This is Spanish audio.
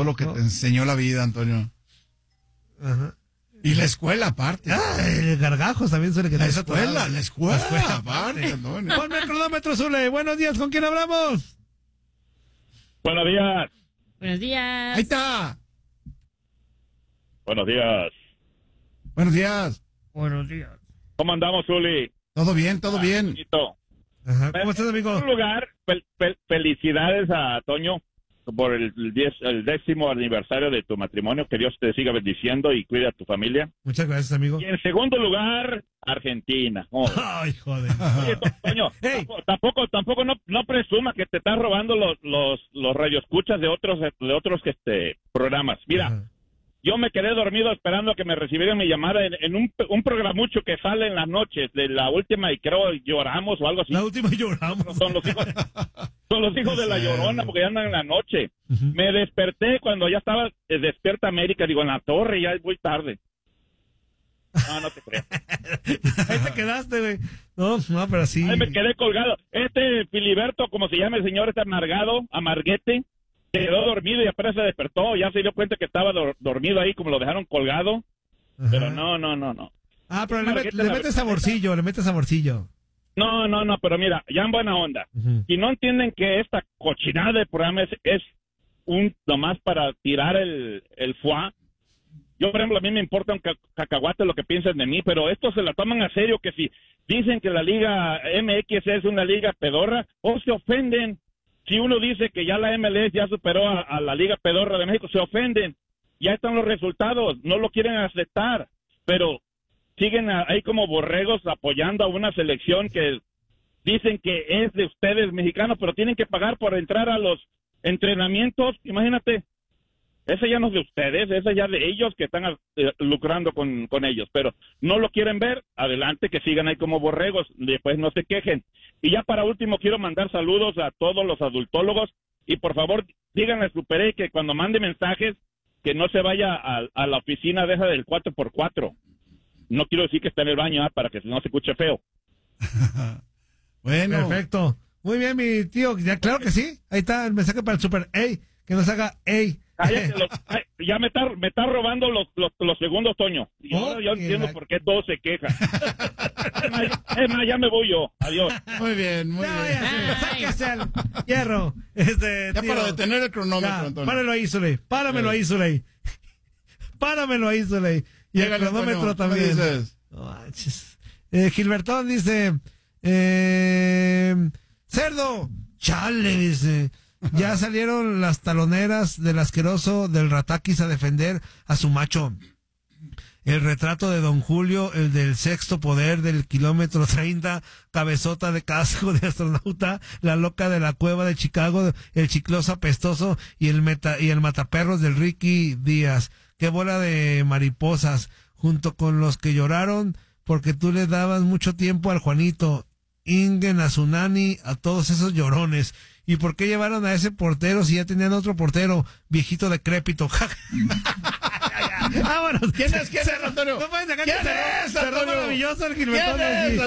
lo que te enseñó la vida, Antonio. Ajá. Y la escuela, aparte. Gargajos también suele que la escuela aparte, Antonio. Ponme el cronómetro, Zule. Buenos días, ¿con quién hablamos? Buenos días. Buenos días. Ahí está. Buenos días. Buenos días. Buenos días. ¿Cómo andamos, Zuli? Todo bien, todo bien. Ajá. ¿Cómo estás, amigo? En primer lugar, felicidades a Toño por el 10º aniversario de tu matrimonio. Que Dios te siga bendiciendo y cuide a tu familia. Muchas gracias, amigo. Y en segundo lugar, Argentina. Oh. Ay, joder. Oye, Toño, hey. tampoco no presuma que te estás robando los radioescuchas de otros programas. Mira. Ajá. Yo me quedé dormido esperando a que me recibieran mi llamada en un programucho que sale en las noches de la última y creo lloramos o algo así. La última lloramos. Son los hijos de la Llorona porque ya andan en la noche. Uh-huh. Me desperté cuando ya estaba despierta América, digo, en la torre, ya es muy tarde. No te creo. Ahí te quedaste, güey. No, pero sí. Ahí me quedé colgado. Filiberto, como se llama el señor, amarguete. Se quedó dormido y apenas se despertó, ya se dio cuenta que estaba dormido ahí, como lo dejaron colgado. Ajá. Pero no. Ah, pero le metes saborcillo, No, pero mira, ya en buena onda. Uh-huh. Si no entienden que esta cochinada de programa es nomás para tirar el foie. Yo, por ejemplo, a mí me importa un cacahuate lo que piensen de mí, pero estos se la toman a serio, que si dicen que la Liga MX es una liga pedorra, o se ofenden. Si uno dice que ya la MLS ya superó a la Liga Pedorra de México, se ofenden. Ya están los resultados, no lo quieren aceptar. Pero siguen ahí como borregos apoyando a una selección que dicen que es de ustedes mexicanos, pero tienen que pagar por entrar a los entrenamientos. Imagínate, esa ya no es de ustedes, esa ya de ellos que están lucrando con ellos. Pero no lo quieren ver, adelante, que sigan ahí como borregos, después no se quejen. Y ya para último quiero mandar saludos a todos los adultólogos y por favor díganle a Superé que cuando mande mensajes que no se vaya a la oficina de esa del 4x4. No quiero decir que está en el baño para que no se escuche feo. Bueno. Perfecto. Muy bien, mi tío. Ya, claro que sí. Ahí está el mensaje para el Super. ¡Ey! Que nos haga ¡ey! Ya me está robando los segundos, Toño. Y ahora yo entiendo por qué todos se quejan. Es más, ya me voy yo. Adiós. Muy bien, muy bien. Sáquese al hierro. Ya tío. para detener el cronómetro, Antonio. Páramelo ahí, Zuley. Páramelo ahí, Zuley. Y el cronómetro también. Gilbertón dice, cerdo, chale, dice. Ya salieron las taloneras del asqueroso del Ratakis a defender a su macho. El retrato de Don Julio, el del sexto poder del kilómetro 30, cabezota de casco de astronauta, la loca de la cueva de Chicago, el chicloso apestoso y el mataperros del Ricky Díaz. Qué bola de mariposas, junto con los que lloraron porque tú le dabas mucho tiempo al Juanito, Ingen, a Tsunani, a todos esos llorones. ¿Y por qué llevaron a ese portero si ya tenían otro portero, viejito decrépito? Vámonos. ¿Quién es, Antonio? No pueden sacar ¿Quién es, Antonio? maravilloso el Gilbertón. ¿Quién es,